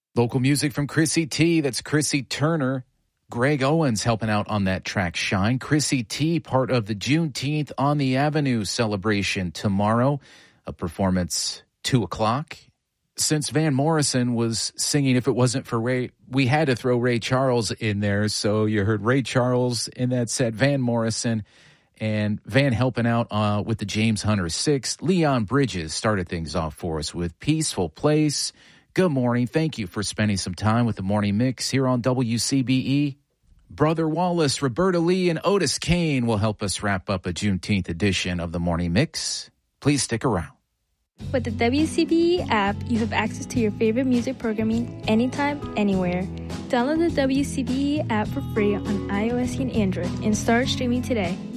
Local music from Chrissy T. That's Chrissy Turner. Greg Owens helping out on that track, Shine. Chrissy T, part of the Juneteenth on the Avenue celebration tomorrow. A performance 2 o'clock. Since Van Morrison was singing If It Wasn't for Ray, we had to throw Ray Charles in there. So you heard Ray Charles in that set, Van Morrison, and Van helping out with the James Hunter 6. Leon Bridges started things off for us with Peaceful Place. Good morning. Thank you for spending some time with the Morning Mix here on WCBE. Brother Wallace, Roberta Lee, and Otis Kane will help us wrap up a Juneteenth edition of the Morning Mix. Please stick around. With the WCBE app, you have access to your favorite music programming anytime, anywhere. Download the WCBE app for free on iOS and Android and start streaming today.